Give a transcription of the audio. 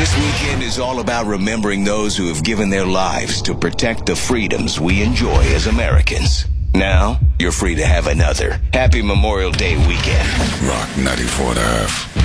This weekend is all about remembering those who have given their lives to protect the freedoms we enjoy as Americans. Now, you're free to have another. Happy Memorial Day weekend. Rock 94.5.